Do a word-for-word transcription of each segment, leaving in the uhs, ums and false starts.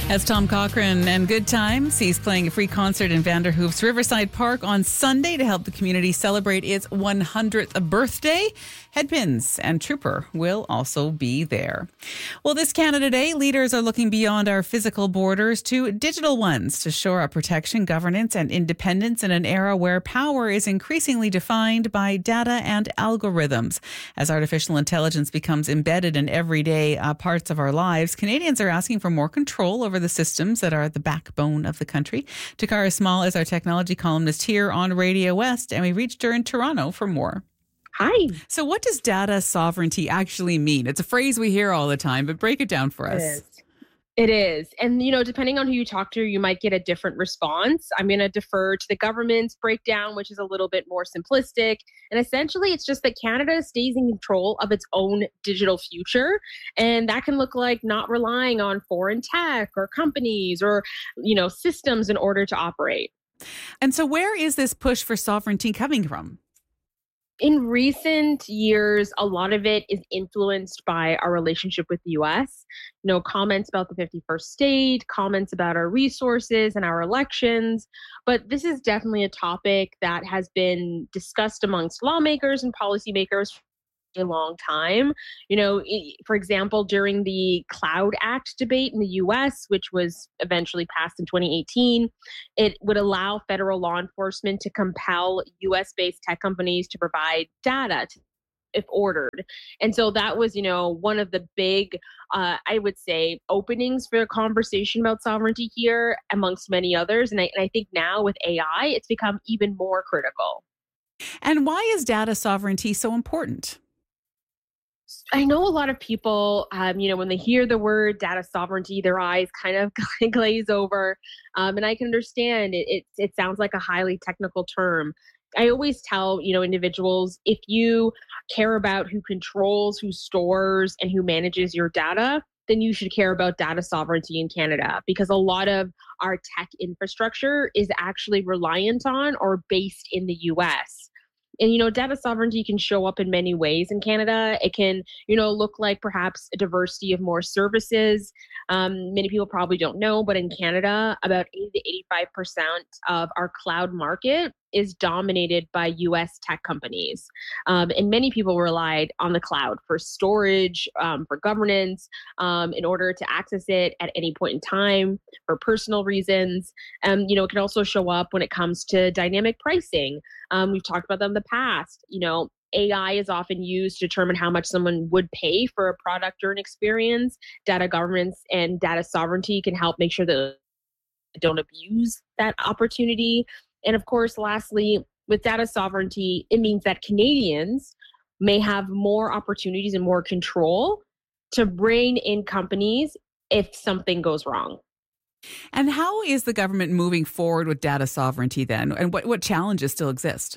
That's Tom Cochrane and Good Times. He's playing a free concert in Vanderhoof's Riverside Park on Sunday to help the community celebrate its one hundredth birthday. Headpins and Trooper will also be there. Well, this Canada Day, leaders are looking beyond our physical borders to digital ones to shore up protection, governance, and independence in an era where power is increasingly defined by data and algorithms. As artificial intelligence becomes embedded in everyday uh, parts of our lives, Canadians are asking for more control over the systems that are the backbone of the country. Takara Small is our technology columnist here on Radio West, and we reached her in Toronto for more. Hi. So what does data sovereignty actually mean? It's a phrase we hear all the time, but break it down for us. It is. It is. And, you know, depending on who you talk to, you might get a different response. I'm going to defer to the government's breakdown, which is a little bit more simplistic. And essentially, it's just that Canada stays in control of its own digital future. And that can look like not relying on foreign tech or companies or, you know, systems in order to operate. And so where is this push for sovereignty coming from? In recent years, a lot of it is influenced by our relationship with the U S. You know, comments about the fifty-first state, comments about our resources and our elections. But this is definitely a topic that has been discussed amongst lawmakers and policymakers a long time. You know, for example, during the Cloud Act debate in the U S, which was eventually passed in twenty eighteen, it would allow federal law enforcement to compel U S-based tech companies to provide data to, if ordered. And so that was, you know, one of the big, uh, I would say, openings for a conversation about sovereignty here, amongst many others. And I, and I think now with A I, it's become even more critical. And why is data sovereignty so important? I know a lot of people, um, you know, when they hear the word data sovereignty, their eyes kind of glaze over. Um, and I can understand it, it. It sounds like a highly technical term. I always tell, you know, individuals, if you care about who controls, who stores, and who manages your data, then you should care about data sovereignty in Canada, because a lot of our tech infrastructure is actually reliant on or based in the U S. And, you know, data sovereignty can show up in many ways in Canada. It can, you know, look like perhaps a diversity of more services. Um, many people probably don't know, but in Canada, about eighty to eighty-five percent of our cloud market is dominated by U S tech companies. Um, and many people relied on the cloud for storage, um, for governance, um, in order to access it at any point in time for personal reasons. Um, you know, it can also show up when it comes to dynamic pricing. Um, we've talked about that in the past. You know, A I is often used to determine how much someone would pay for a product or an experience. Data governance and data sovereignty can help make sure that they don't abuse that opportunity. And of course, lastly, with data sovereignty, it means that Canadians may have more opportunities and more control to rein in companies if something goes wrong. And how is the government moving forward with data sovereignty then? And what, what challenges still exist?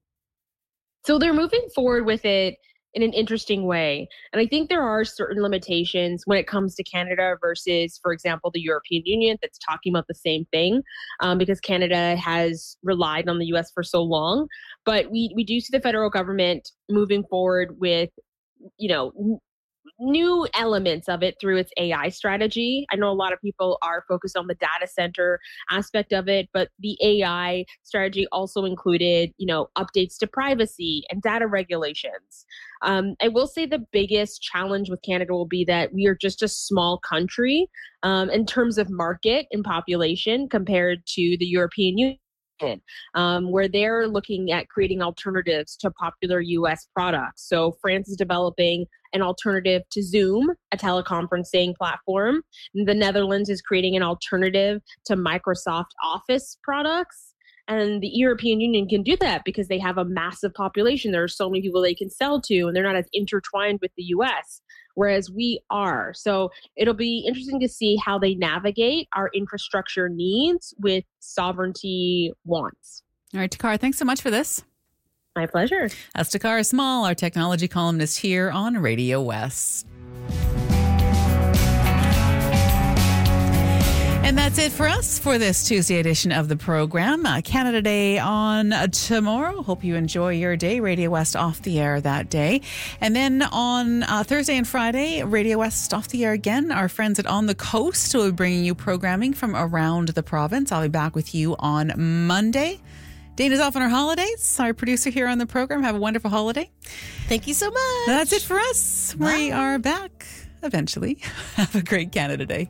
So they're moving forward with it in an interesting way. And I think there are certain limitations when it comes to Canada versus, for example, the European Union that's talking about the same thing, um, because Canada has relied on the U S for so long. But we, we do see the federal government moving forward with, you know, n- new elements of it through its A I strategy. I know a lot of people are focused on the data center aspect of it, but the A I strategy also included, you know, updates to privacy and data regulations. Um, I will say the biggest challenge with Canada will be that we are just a small country um, in terms of market and population compared to the European Union. Um, where they're looking at creating alternatives to popular U S products. So France is developing an alternative to Zoom, a teleconferencing platform. The Netherlands is creating an alternative to Microsoft Office products. And the European Union can do that because they have a massive population. There are so many people they can sell to, and they're not as intertwined with the U S, whereas we are. So it'll be interesting to see how they navigate our infrastructure needs with sovereignty wants. All right, Takara, thanks so much for this. My pleasure. That's Takara Small, our technology columnist here on Radio West. And And that's it for us for this Tuesday edition of the program. Uh, Canada Day on uh, tomorrow. Hope you enjoy your day. Radio West off the air that day. And then on uh, Thursday and Friday, Radio West off the air again. Our friends at On the Coast will be bringing you programming from around the province. I'll be back with you on Monday. Dana's off on her holidays. Our producer here on the program. Have a wonderful holiday. Thank you so much. That's it for us. Bye. We are back eventually. Have a great Canada Day.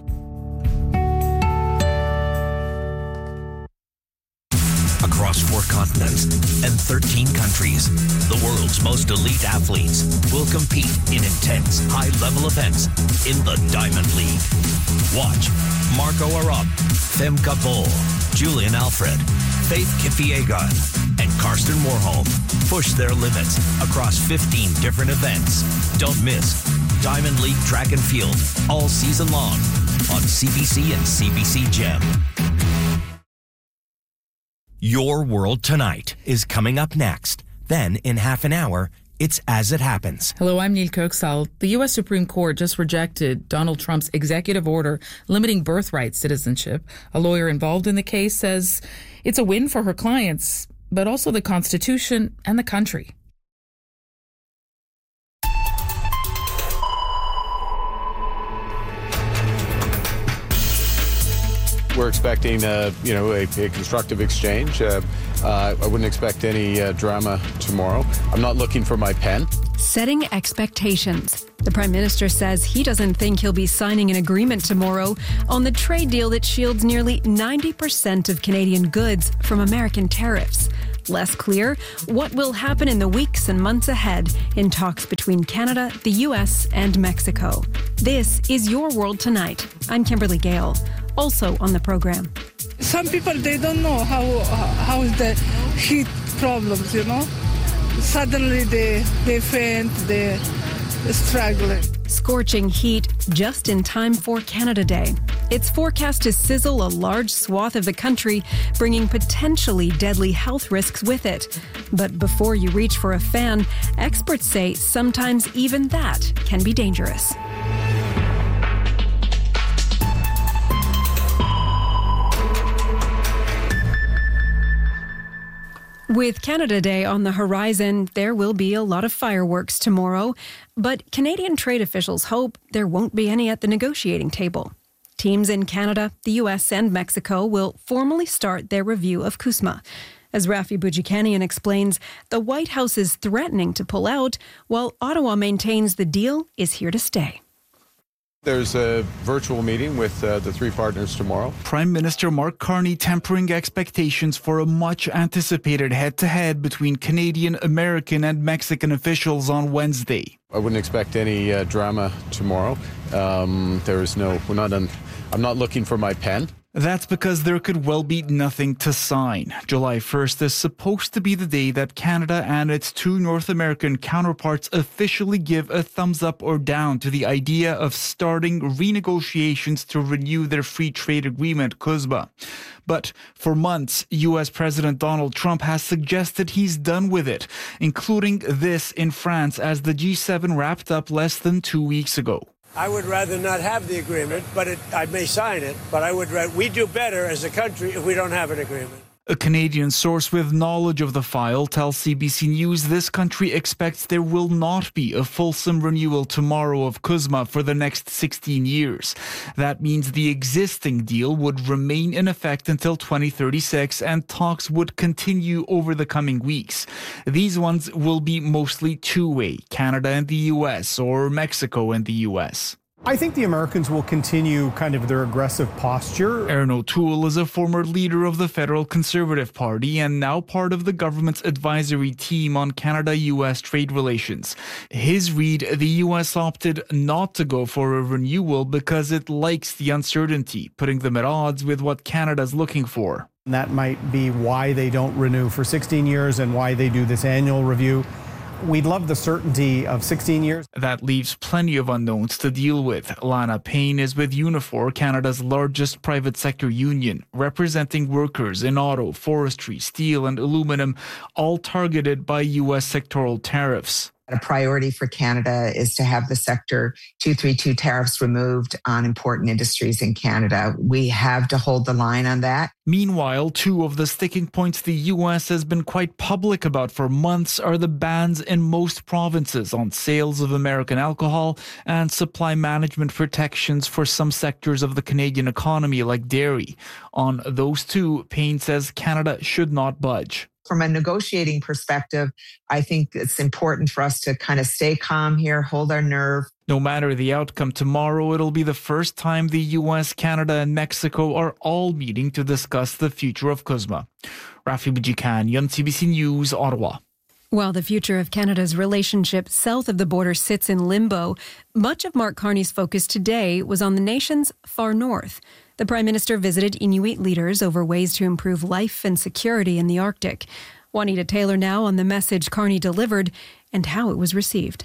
Across four continents and thirteen countries, the world's most elite athletes will compete in intense, high-level events in the Diamond League. Watch Marco Arop, Femke Bol, Julian Alfred, Faith Kipyegon, and Karsten Warholm push their limits across fifteen different events. Don't miss Diamond League Track and Field all season long on C B C and C B C Gem. Your World Tonight is coming up next. Then, in half an hour, it's As It Happens. Hello, I'm Neil Kirksall. The U S Supreme Court just rejected Donald Trump's executive order limiting birthright citizenship. A lawyer involved in the case says it's a win for her clients, but also the Constitution and the country. We're expecting, uh, you know, a, a constructive exchange. Uh, uh, I wouldn't expect any uh, drama tomorrow. I'm not looking for my pen. Setting expectations. The Prime Minister says he doesn't think he'll be signing an agreement tomorrow on the trade deal that shields nearly ninety percent of Canadian goods from American tariffs. Less clear what will happen in the weeks and months ahead in talks between Canada, the U S, and Mexico. This is Your World Tonight. I'm Kimberly Gale. Also on the program. Some people, they don't know how how is the heat problems, you know. Suddenly they, they faint, they're struggling. Scorching heat just in time for Canada Day. It's forecast to sizzle a large swath of the country, bringing potentially deadly health risks with it. But before you reach for a fan, experts say sometimes even that can be dangerous. With Canada Day on the horizon, there will be a lot of fireworks tomorrow, but Canadian trade officials hope there won't be any at the negotiating table. Teams in Canada, the U S, and Mexico will formally start their review of CUSMA. As Rafi Boudjikanian explains, the White House is threatening to pull out, while Ottawa maintains the deal is here to stay. There's a virtual meeting with uh, the three partners tomorrow. Prime Minister Mark Carney tempering expectations for a much-anticipated head-to-head between Canadian, American and Mexican officials on Wednesday. I wouldn't expect any uh, drama tomorrow. Um, there is no, we're not on, I'm not looking for my pen. That's because there could well be nothing to sign. July first is supposed to be the day that Canada and its two North American counterparts officially give a thumbs up or down to the idea of starting renegotiations to renew their free trade agreement, CUSMA. But for months, U S President Donald Trump has suggested he's done with it, including this in France as the G seven wrapped up less than two weeks ago. I would rather not have the agreement, but it, I may sign it. But I would rather, we do better as a country if we don't have an agreement. A Canadian source with knowledge of the file tells C B C News this country expects there will not be a fulsome renewal tomorrow of CUSMA for the next sixteen years. That means the existing deal would remain in effect until twenty thirty-six and talks would continue over the coming weeks. These ones will be mostly two-way, Canada and the U S or Mexico and the U S. I think the Americans will continue kind of their aggressive posture. Erin O'Toole is a former leader of the Federal Conservative Party and now part of the government's advisory team on Canada-U S trade relations. His read, the U S opted not to go for a renewal because it likes the uncertainty, putting them at odds with what Canada's looking for. That might be why they don't renew for sixteen years and why they do this annual review. We'd love the certainty of sixteen years. That leaves plenty of unknowns to deal with. Lana Payne is with Unifor, Canada's largest private sector union, representing workers in auto, forestry, steel and aluminum, all targeted by U S sectoral tariffs. A priority for Canada is to have the Sector two thirty-two tariffs removed on important industries in Canada. We have to hold the line on that. Meanwhile, two of the sticking points the U S has been quite public about for months are the bans in most provinces on sales of American alcohol and supply management protections for some sectors of the Canadian economy like dairy. On those two, Payne says Canada should not budge. From a negotiating perspective, I think it's important for us to kind of stay calm here, hold our nerve. No matter the outcome tomorrow, it'll be the first time the U S, Canada, and Mexico are all meeting to discuss the future of CUSMA. Rafi Bajikanian, C B C News, Ottawa. While the future of Canada's relationship south of the border sits in limbo, much of Mark Carney's focus today was on the nation's far north. The Prime Minister visited Inuit leaders over ways to improve life and security in the Arctic. Juanita Taylor now on the message Carney delivered and how it was received.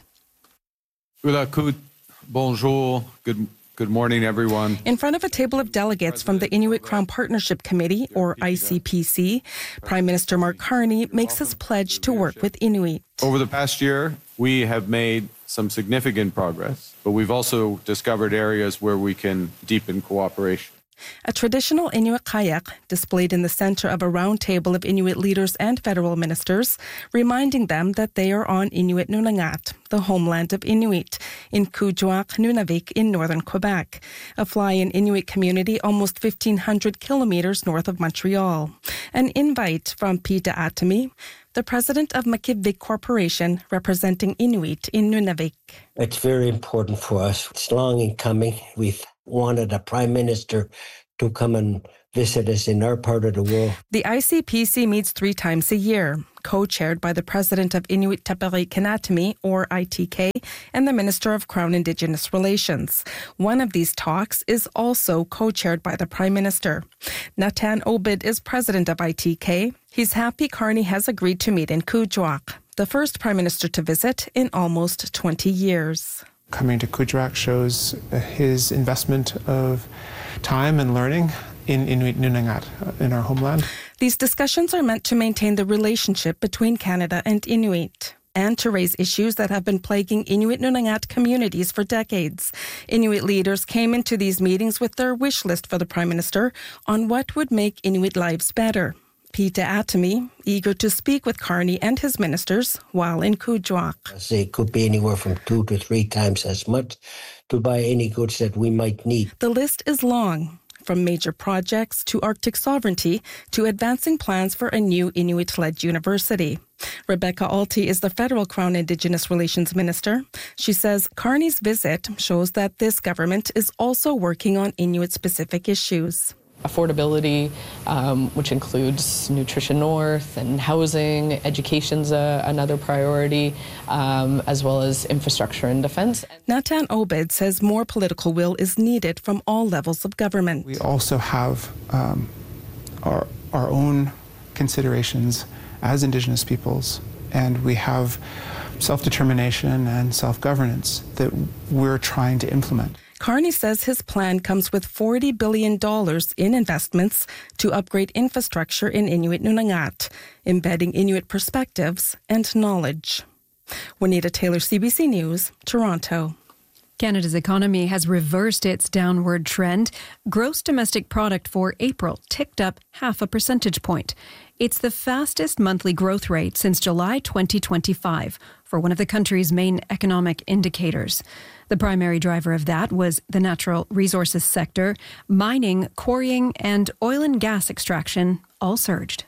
Bonjour. Good Good morning, everyone. In front of a table of delegates from the Inuit Crown Partnership Committee, or I C P C, Prime Minister Mark Carney makes his pledge to work with Inuit. Over the past year, we have made some significant progress, but we've also discovered areas where we can deepen cooperation. A traditional Inuit kayak displayed in the center of a round table of Inuit leaders and federal ministers, reminding them that they are on Inuit Nunagat, the homeland of Inuit, in Kuujjuaq, Nunavik in northern Quebec, a fly-in Inuit community almost fifteen hundred kilometers north of Montreal. An invite from Pita Atami, the president of Makivik Corporation, representing Inuit in Nunavik. It's very important for us. It's long in coming. We've wanted a prime minister to come and visit us in our part of the world. The I C P C meets three times a year, co-chaired by the president of Inuit Taperi Kanatami, or I T K, and the Minister of Crown Indigenous Relations. One of these talks is also co-chaired by the Prime Minister. Natan Obid is president of I T K. He's happy Carney has agreed to meet in Kuujjuaq, the first prime minister to visit in almost twenty years. Coming to Kuujjuaq shows his investment of time and learning in Inuit Nunagat, in our homeland. These discussions are meant to maintain the relationship between Canada and Inuit and to raise issues that have been plaguing Inuit Nunagat communities for decades. Inuit leaders came into these meetings with their wish list for the Prime Minister on what would make Inuit lives better. Pita Atami, eager to speak with Carney and his ministers while in Kuujjuaq. It could be anywhere from two to three times as much to buy any goods that we might need. The list is long, from major projects to Arctic sovereignty to advancing plans for a new Inuit-led university. Rebecca Alty is the federal Crown Indigenous Relations Minister. She says Carney's visit shows that this government is also working on Inuit-specific issues. Affordability, um, which includes Nutrition North and housing, education's a, another priority, um, as well as infrastructure and defense. Natan Obid says more political will is needed from all levels of government. We also have um, our, our own considerations as Indigenous peoples, and we have self-determination and self-governance that we're trying to implement. Carney says his plan comes with forty billion dollars in investments to upgrade infrastructure in Inuit Nunagat, embedding Inuit perspectives and knowledge. Juanita Taylor, C B C News, Toronto. Canada's economy has reversed its downward trend. Gross domestic product for April ticked up half a percentage point. It's the fastest monthly growth rate since July twenty twenty-five for one of the country's main economic indicators. The primary driver of that was the natural resources sector. Mining, quarrying, and oil and gas extraction all surged.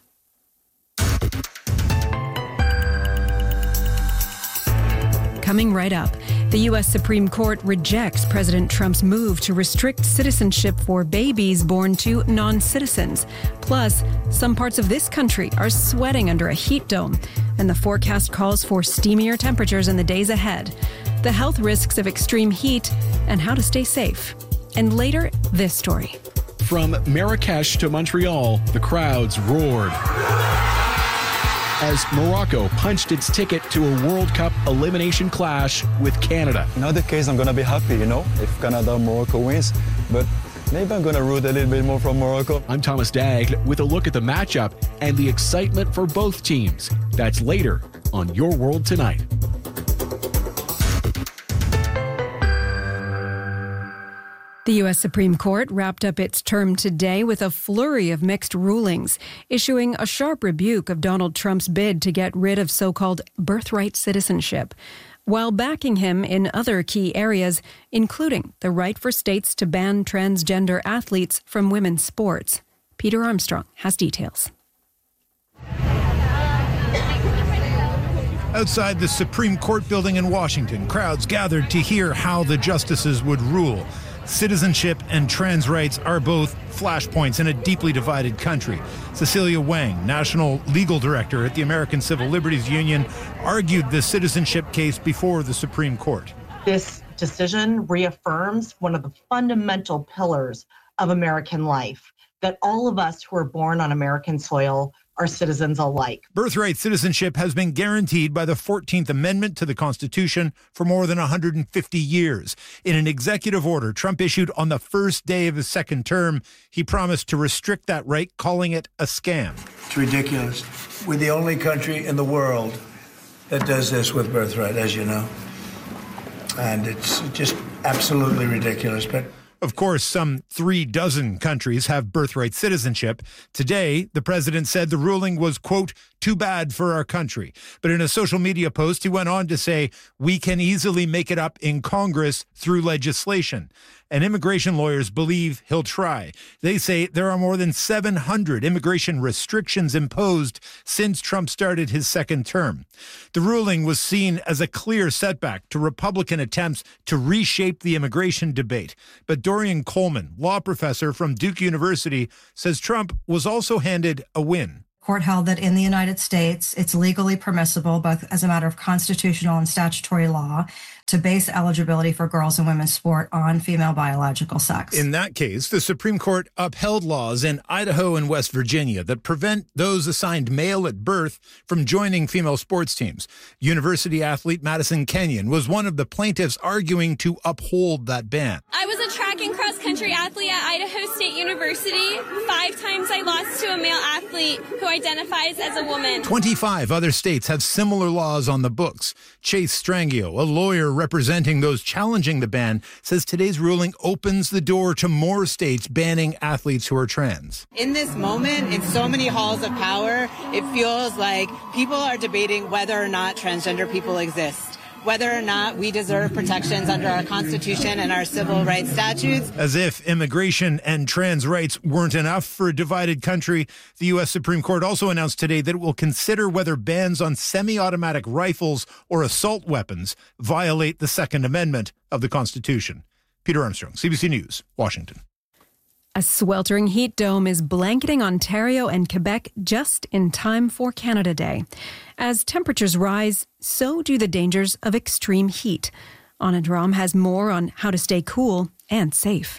Coming right up, the U S Supreme Court rejects President Trump's move to restrict citizenship for babies born to non-citizens. Plus, some parts of this country are sweating under a heat dome, and the forecast calls for steamier temperatures in the days ahead. The health risks of extreme heat and how to stay safe. And later, this story. From Marrakesh to Montreal, the crowds roared as Morocco punched its ticket to a World Cup elimination clash with Canada. In other case, I'm going to be happy, you know, if Canada Morocco wins, but maybe I'm going to root a little bit more from Morocco. I'm Thomas Daigle with a look at the matchup and the excitement for both teams. That's later on Your World Tonight. The U S Supreme Court wrapped up its term today with a flurry of mixed rulings, issuing a sharp rebuke of Donald Trump's bid to get rid of so-called birthright citizenship, while backing him in other key areas, including the right for states to ban transgender athletes from women's sports. Peter Armstrong has details. Outside the Supreme Court building in Washington, crowds gathered to hear how the justices would rule. Citizenship and trans rights are both flashpoints in a deeply divided country. Cecilia Wang, National Legal Director at the American Civil Liberties Union, argued the citizenship case before the Supreme Court. This decision reaffirms one of the fundamental pillars of American life, that all of us who are born on American soil are citizens alike. Birthright citizenship has been guaranteed by the fourteenth Amendment to the Constitution for more than one hundred fifty years. In an executive order Trump issued on the first day of his second term, he promised to restrict that right, calling it a scam. It's ridiculous. We're the only country in the world that does this with birthright, as you know. And it's just absolutely ridiculous. But of course, some three dozen countries have birthright citizenship. Today, the president said the ruling was, quote, too bad for our country. But in a social media post, he went on to say, we can easily make it up in Congress through legislation. And immigration lawyers believe he'll try. They say there are more than seven hundred immigration restrictions imposed since Trump started his second term. The ruling was seen as a clear setback to Republican attempts to reshape the immigration debate. But Dorian Coleman, law professor from Duke University, says Trump was also handed a win. Court held that in the United States, it's legally permissible, both as a matter of constitutional and statutory law, to base eligibility for girls and women's sport on female biological sex. In that case, the Supreme Court upheld laws in Idaho and West Virginia that prevent those assigned male at birth from joining female sports teams. University athlete Madison Kenyon was one of the plaintiffs arguing to uphold that ban. I was a track and cross country athlete at Idaho State University. Five times I lost to a male athlete who identifies as a woman. twenty-five other states have similar laws on the books. Chase Strangio, a lawyer representing those challenging the ban, says today's ruling opens the door to more states banning athletes who are trans. In this moment, in so many halls of power, it feels like people are debating whether or not transgender people exist, whether or not we deserve protections under our Constitution and our civil rights statutes. As if immigration and trans rights weren't enough for a divided country, the U S Supreme Court also announced today that it will consider whether bans on semi-automatic rifles or assault weapons violate the Second Amendment of the Constitution. Peter Armstrong, C B C News, Washington. A sweltering heat dome is blanketing Ontario and Quebec just in time for Canada Day. As temperatures rise, so do the dangers of extreme heat. Anna Drum has more on how to stay cool and safe.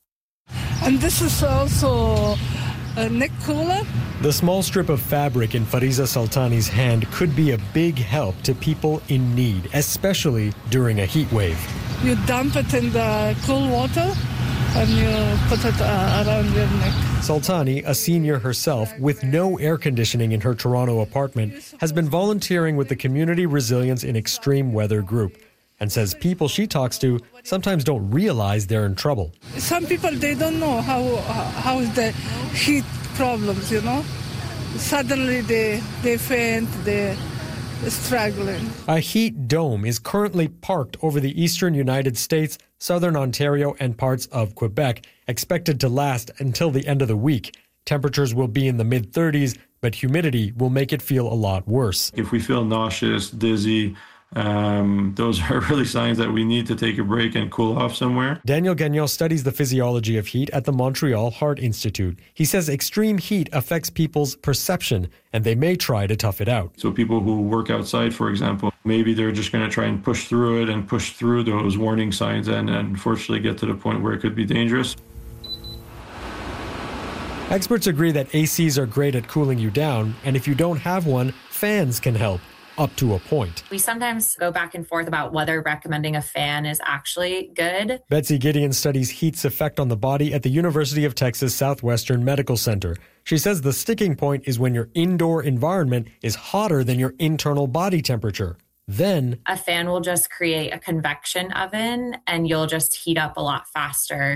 And this is also a neck cooler. The small strip of fabric in Fariza Sultani's hand could be a big help to people in need, especially during a heat wave. You dump it in the cool water and you put it uh, around your neck. Sultani, a senior herself with no air conditioning in her Toronto apartment, has been volunteering with the Community Resilience in Extreme Weather group and says people she talks to sometimes don't realize they're in trouble. Some people, they don't know how how is the heat problems, you know. Suddenly they, they faint, they're struggling. A heat dome is currently parked over the eastern United States, southern Ontario, and parts of Quebec, expected to last until the end of the week. Temperatures will be in the mid thirties, but humidity will make it feel a lot worse. If we feel nauseous, dizzy, Um, those are really signs that we need to take a break and cool off somewhere. Daniel Gagnon studies the physiology of heat at the Montreal Heart Institute. He says extreme heat affects people's perception, and they may try to tough it out. So people who work outside, for example, maybe they're just going to try and push through it and push through those warning signs and, and unfortunately get to the point where it could be dangerous. Experts agree that A Cs are great at cooling you down, and if you don't have one, fans can help. Up to a point. We sometimes go back and forth about whether recommending a fan is actually good. Betsy Gideon studies heat's effect on the body at the University of Texas Southwestern Medical Center. She says the sticking point is when your indoor environment is hotter than your internal body temperature. Then a fan will just create a convection oven and you'll just heat up a lot faster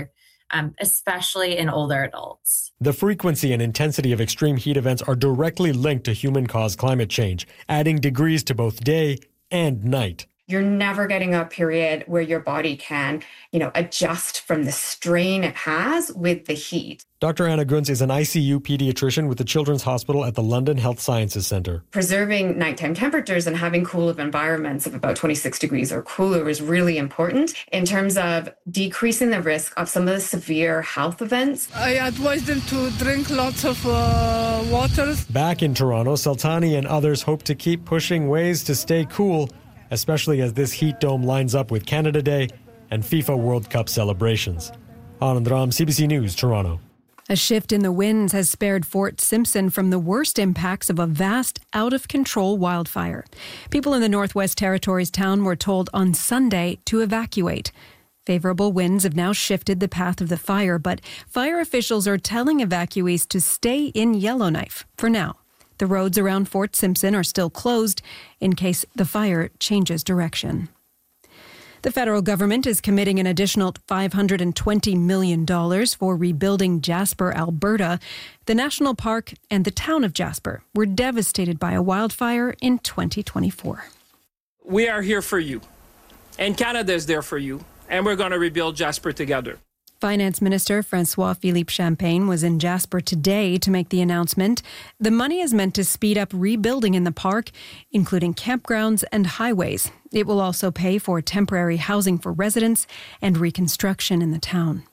um, especially in older adults. The frequency and intensity of extreme heat events are directly linked to human-caused climate change, adding degrees to both day and night. You're never getting a period where your body can, you know, adjust from the strain it has with the heat. Doctor Anna Gunz is an I C U pediatrician with the Children's Hospital at the London Health Sciences Centre. Preserving nighttime temperatures and having cool environments of about twenty-six degrees or cooler is really important in terms of decreasing the risk of some of the severe health events. I advise them to drink lots of uh, water. Back in Toronto, Saltani and others hope to keep pushing ways to stay cool, especially as this heat dome lines up with Canada Day and FIFA World Cup celebrations. Anand Ram, C B C News, Toronto. A shift in the winds has spared Fort Simpson from the worst impacts of a vast, out-of-control wildfire. People in the Northwest Territories town were told on Sunday to evacuate. Favorable winds have now shifted the path of the fire, but fire officials are telling evacuees to stay in Yellowknife for now. The roads around Fort Simpson are still closed in case the fire changes direction. The federal government is committing an additional five hundred twenty million dollars for rebuilding Jasper, Alberta. The national park and the town of Jasper were devastated by a wildfire in twenty twenty-four. We are here for you, and Canada is there for you, and we're going to rebuild Jasper together. Finance Minister François-Philippe Champagne was in Jasper today to make the announcement. The money is meant to speed up rebuilding in the park, including campgrounds and highways. It will also pay for temporary housing for residents and reconstruction in the town.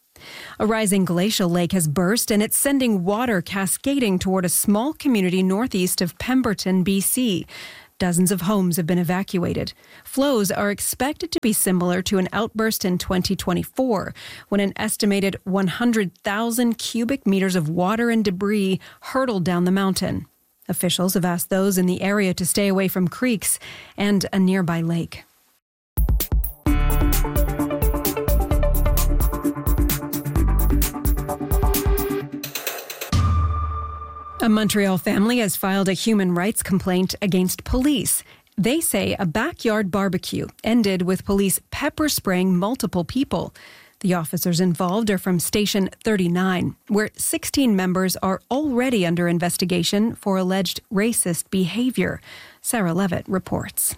A rising glacial lake has burst and it's sending water cascading toward a small community northeast of Pemberton, B C. Dozens of homes have been evacuated. Flows are expected to be similar to an outburst in twenty twenty-four, when an estimated one hundred thousand cubic meters of water and debris hurtled down the mountain. Officials have asked those in the area to stay away from creeks and a nearby lake. A Montreal family has filed a human rights complaint against police. They say a backyard barbecue ended with police pepper spraying multiple people. The officers involved are from Station thirty-nine, where sixteen members are already under investigation for alleged racist behavior. Sarah Levitt reports.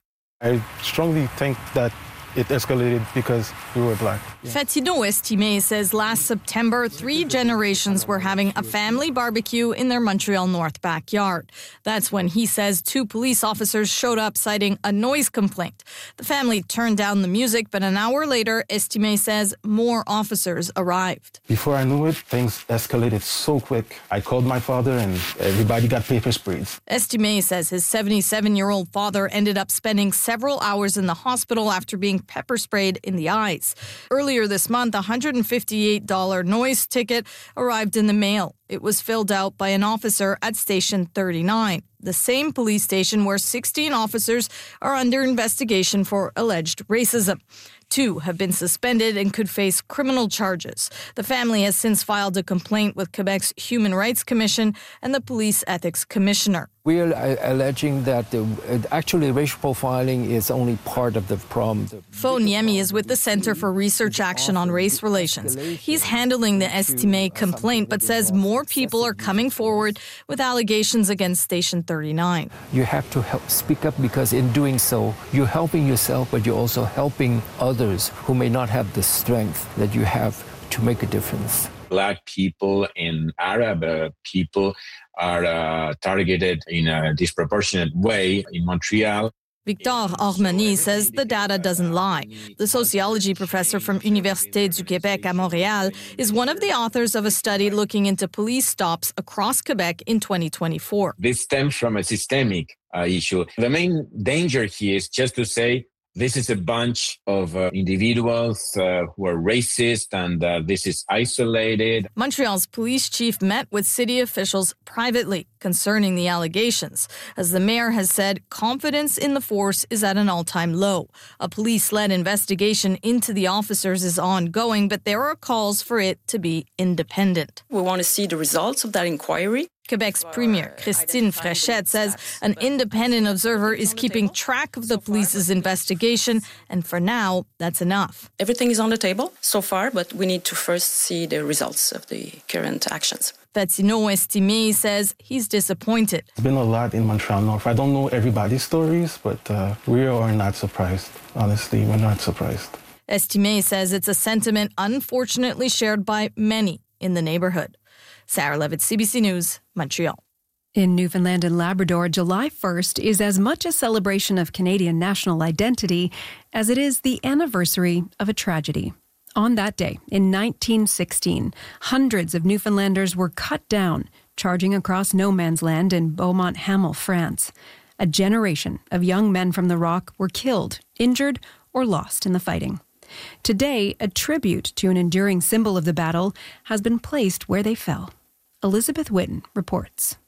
I strongly think that it escalated because we were black. Fatino Estimé says last September, three generations were having a family barbecue in their Montreal North backyard. That's when he says two police officers showed up citing a noise complaint. The family turned down the music, but an hour later, Estimé says more officers arrived. Before I knew it, things escalated so quick. I called my father and everybody got paper sprays. Estimé says his seventy-seven-year-old father ended up spending several hours in the hospital after being pepper sprayed in the eyes. Earlier this month, a one hundred fifty-eight dollars noise ticket arrived in the mail. It was filled out by an officer at Station thirty-nine, the same police station where sixteen officers are under investigation for alleged racism. Two have been suspended and could face criminal charges. The family has since filed a complaint with Quebec's Human Rights Commission and the Police Ethics Commissioner. We are alleging that the, actually racial profiling is only part of the problem. Fo Niemi is with the Center for Research Action on Race Relations. He's handling the Estimé complaint, but says more people are coming forward with allegations against Station thirty-nine. You have to help speak up because in doing so, you're helping yourself, but you're also helping others who may not have the strength that you have to make a difference. Black people and Arab uh, people are uh, targeted in a disproportionate way in Montreal. Victor Armani says the data doesn't lie. The sociology professor from Université du Québec à Montréal is one of the authors of a study looking into police stops across Quebec in twenty twenty-four. This stems from a systemic uh, issue. The main danger here is just to say, this is a bunch of uh, individuals uh, who are racist and uh, this is isolated. Montreal's police chief met with city officials privately concerning the allegations. As the mayor has said, confidence in the force is at an all-time low. A police-led investigation into the officers is ongoing, but there are calls for it to be independent. We want to see the results of that inquiry. Quebec's Premier Christine Fréchette says an independent observer is keeping track of the police's investigation, and for now, that's enough. Everything is on the table so far, but we need to first see the results of the current actions. Vatino Estimé says he's disappointed. It's been a lot in Montreal North. I don't know everybody's stories, but uh, we are not surprised. Honestly, we're not surprised. Estimé says it's a sentiment unfortunately shared by many in the neighborhood. Sarah Levitt, C B C News, Montreal. In Newfoundland and Labrador, July first is as much a celebration of Canadian national identity as it is the anniversary of a tragedy. On that day, in nineteen sixteen, hundreds of Newfoundlanders were cut down, charging across no man's land in Beaumont-Hamel, France. A generation of young men from the Rock were killed, injured, or lost in the fighting. Today, a tribute to an enduring symbol of the battle has been placed where they fell. Elizabeth Whitten reports.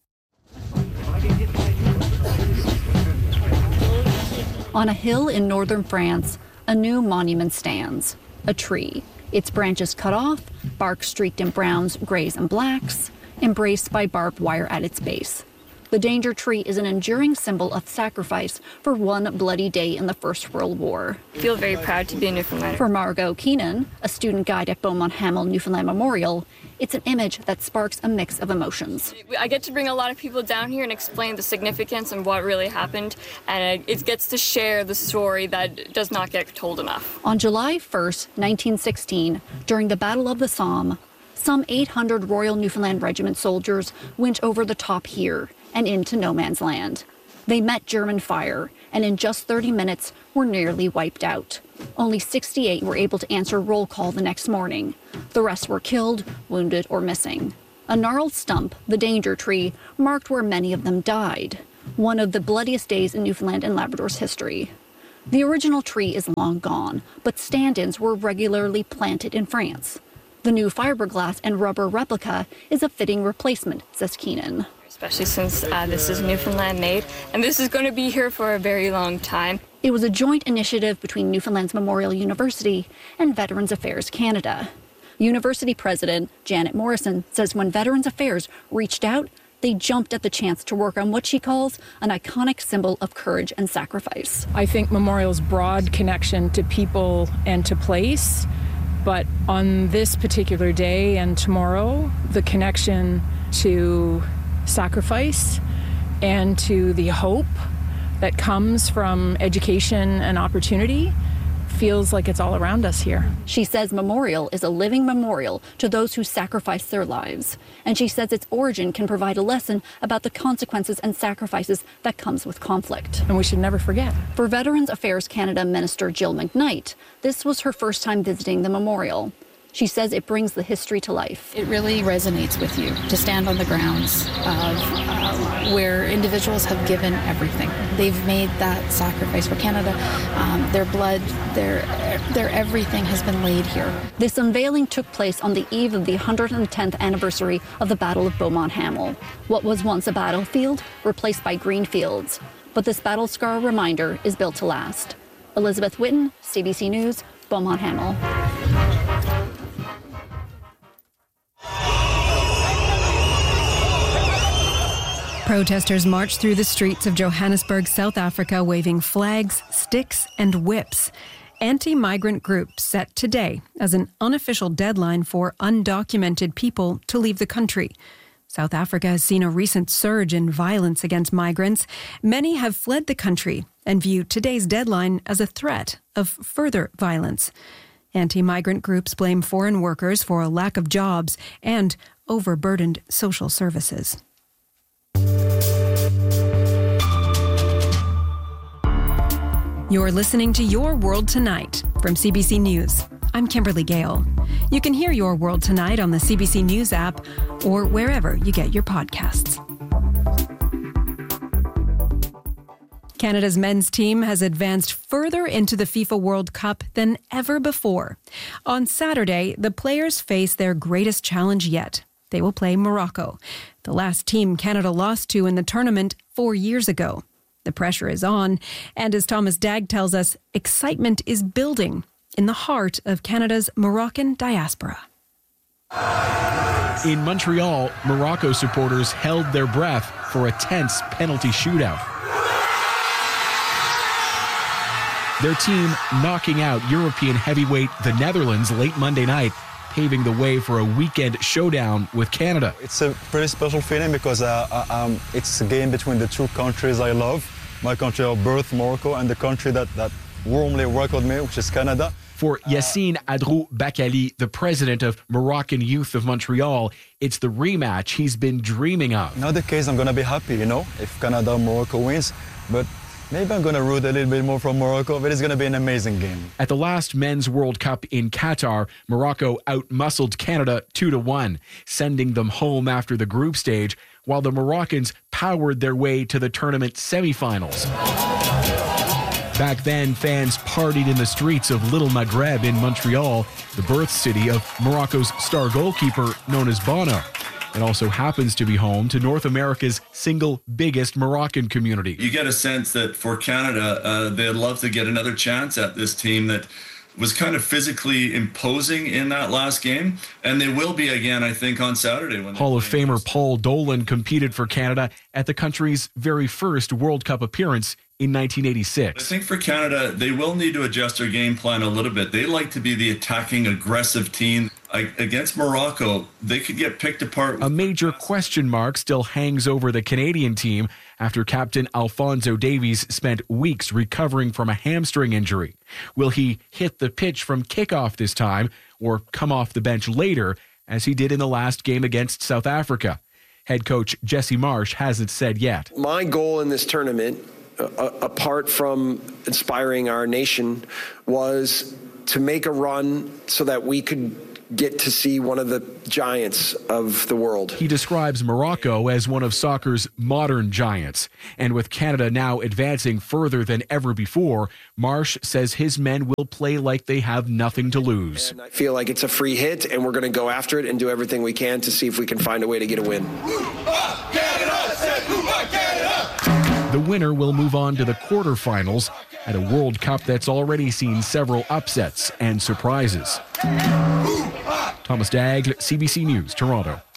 On a hill in northern France, a new monument stands. A tree, its branches cut off, bark streaked in browns, grays, and blacks, embraced by barbed wire at its base. The danger tree is an enduring symbol of sacrifice for one bloody day in the First World War. I feel very proud to be a Newfoundlander. For Margot Keenan, a student guide at Beaumont-Hamel Newfoundland Memorial, it's an image that sparks a mix of emotions. I get to bring a lot of people down here and explain the significance and what really happened, and it gets to share the story that does not get told enough. On July first, nineteen sixteen, during the Battle of the Somme, some eight hundred Royal Newfoundland Regiment soldiers went over the top here and into no man's land. They met German fire, and in just thirty minutes were nearly wiped out. Only sixty-eight were able to answer roll call the next morning. The rest were killed, wounded, or missing. A gnarled stump, the danger tree, marked where many of them died. One of the bloodiest days in Newfoundland and Labrador's history. The original tree is long gone, but stand-ins were regularly planted in France. The new fiberglass and rubber replica is a fitting replacement, says Keenan. Especially since uh, this is Newfoundland made, and this is going to be here for a very long time. It was a joint initiative between Newfoundland's Memorial University and Veterans Affairs Canada. University president Janet Morrison says when Veterans Affairs reached out, they jumped at the chance to work on what she calls an iconic symbol of courage and sacrifice. I think Memorial's broad connection to people and to place, but on this particular day and tomorrow, the connection to sacrifice and to the hope that comes from education and opportunity feels like it's all around us here. She says Memorial is a living memorial to those who sacrificed their lives. And she says its origin can provide a lesson about the consequences and sacrifices that comes with conflict. And we should never forget. For Veterans Affairs Canada Minister Jill McKnight, this was her first time visiting the memorial. She says it brings the history to life. It really resonates with you to stand on the grounds of uh, where individuals have given everything. They've made that sacrifice for Canada. Um, their blood, their, their everything has been laid here. This unveiling took place on the eve of the one hundred tenth anniversary of the Battle of Beaumont-Hamel. What was once a battlefield, replaced by green fields. But this battle scar reminder is built to last. Elizabeth Whitten, C B C News, Beaumont-Hamel. Protesters marched through the streets of Johannesburg, South Africa, waving flags, sticks, and whips. Anti-migrant groups set today as an unofficial deadline for undocumented people to leave the country. South Africa has seen a recent surge in violence against migrants. Many have fled the country and view today's deadline as a threat of further violence. Anti-migrant groups blame foreign workers for a lack of jobs and overburdened social services. You're listening to Your World Tonight from C B C News. I'm Kimberly Gale. You can hear Your World Tonight on the C B C News app or wherever you get your podcasts. Canada's men's team has advanced further into the FIFA World Cup than ever before. On Saturday, the players face their greatest challenge yet. They will play Morocco, the last team Canada lost to in the tournament four years ago. The pressure is on, and as Thomas Dagg tells us, excitement is building in the heart of Canada's Moroccan diaspora. In Montreal, Morocco supporters held their breath for a tense penalty shootout. Their team knocking out European heavyweight the Netherlands late Monday night, paving the way for a weekend showdown with Canada. It's a pretty special feeling because uh, um, it's a game between the two countries I love. My country of birth, Morocco, and the country that, that warmly welcomed me, which is Canada. For Yassine Adrou Bakali, the president of Moroccan Youth of Montreal, it's the rematch he's been dreaming of. In other case, I'm going to be happy, you know, if Canada or Morocco wins. But maybe I'm going to root a little bit more from Morocco, but it's going to be an amazing game. At the last Men's World Cup in Qatar, Morocco outmuscled Canada two to one, sending them home after the group stage, while the Moroccans powered their way to the tournament semifinals. Back then, fans partied in the streets of Little Maghreb in Montreal, the birth city of Morocco's star goalkeeper known as Bono. It also happens to be home to North America's single biggest Moroccan community. You get a sense that for Canada, uh, they'd love to get another chance at this team that was kind of physically imposing in that last game. And they will be again, I think, on Saturday. When Hall of Famer Paul Dolan competed for Canada at the country's very first World Cup appearance in nineteen eighty-six. I think for Canada, they will need to adjust their game plan a little bit. They like to be the attacking, aggressive team. I, against Morocco, they could get picked apart. A major question mark still hangs over the Canadian team after captain Alphonso Davies spent weeks recovering from a hamstring injury. Will he hit the pitch from kickoff this time or come off the bench later, as he did in the last game against South Africa? Head coach Jesse Marsh hasn't said yet. My goal in this tournament, Uh, apart from inspiring our nation, was to make a run so that we could get to see one of the giants of the world. He describes Morocco as one of soccer's modern giants. And with Canada now advancing further than ever before, Marsh says his men will play like they have nothing to lose. And I feel like it's a free hit, and we're going to go after it and do everything we can to see if we can find a way to get a win. The winner will move on to the quarterfinals at a World Cup that's already seen several upsets and surprises. Thomas Daigle, C B C News, Toronto.